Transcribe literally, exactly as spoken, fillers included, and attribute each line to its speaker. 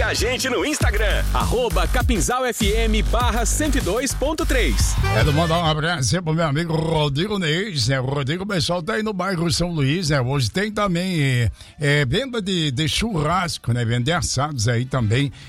Speaker 1: a gente no Instagram, arroba Capinzal F M barra cento e dois ponto três.
Speaker 2: Quero mandar um abraço pro meu amigo Rodrigo Neis, né? O Rodrigo, o pessoal tá aí no bairro São Luís, né? Hoje tem também é, é, venda de, de churrasco, né? Vender assados aí também